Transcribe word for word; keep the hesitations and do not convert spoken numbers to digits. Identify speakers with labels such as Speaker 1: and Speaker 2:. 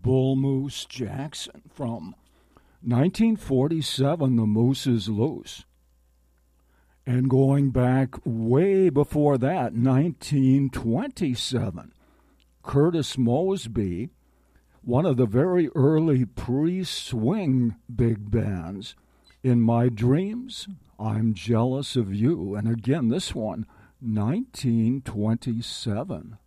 Speaker 1: Bull Moose Jackson from nineteen forty-seven, The Moose is Loose. And going back way before that, nineteen twenty-seven, Curtis Mosby, one of the very early pre-swing big bands, In My Dreams, I'm Jealous of You. And again, this one, nineteen twenty-seven.